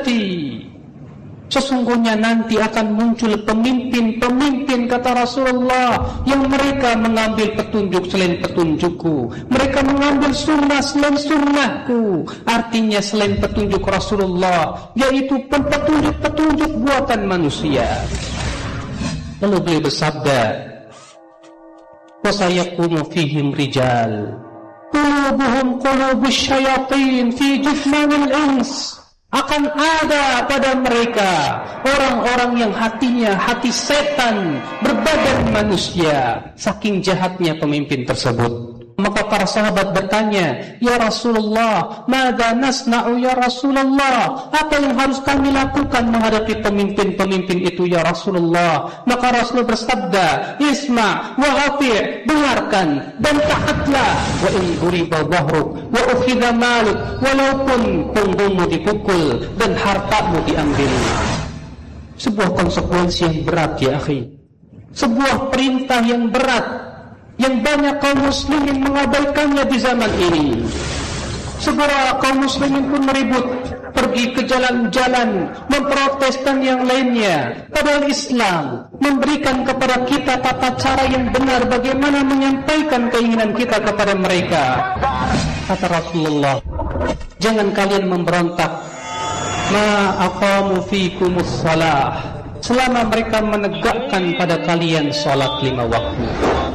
sayati, sesungguhnya nanti akan muncul pemimpin-pemimpin, kata Rasulullah, yang mereka mengambil petunjuk selain petunjukku, mereka mengambil sunnah selain sunnahku. Artinya selain petunjuk Rasulullah, yaitu petunjuk-petunjuk buatan manusia. Lalu beliau bersabda, wa sayaqumu fihim rijal qulubuhum qulubus syayatin fi jufmanil ins. Akan ada pada mereka orang-orang yang hatinya hati setan berbadan manusia, saking jahatnya pemimpin tersebut. Maka para sahabat bertanya, ya Rasulullah, madza nasna'u ya Rasulullah? Apa yang harus kami lakukan menghadapi pemimpin-pemimpin itu ya Rasulullah? Maka Rasul bersabda, isma' wa ati', dengarkan dan taatlah. Wa in uriba dhahruk wa ukhidha maluk, walaupun punggungmu dipukul dan hartamu diambil. Sebuah konsekuensi yang berat ya akhi, sebuah perintah yang berat yang banyak kaum muslimin mengabaikannya di zaman ini. Segera kaum muslimin pun meribut, pergi ke jalan-jalan, memprotes dan yang lainnya. Padahal Islam memberikan kepada kita tata cara yang benar bagaimana menyampaikan keinginan kita kepada mereka. Kata Rasulullah, jangan kalian memberontak ma aqamu fikumus shalah, selama mereka menegakkan pada kalian salat 5 waktu.